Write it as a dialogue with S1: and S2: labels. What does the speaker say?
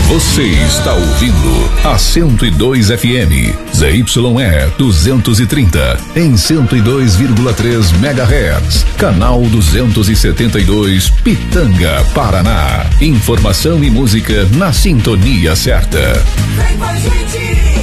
S1: Você está ouvindo a 102 FM, ZYE 230, em 102,3 MHz, canal 272, Pitanga, Paraná. Informação e música na sintonia certa.
S2: Vem com a gente!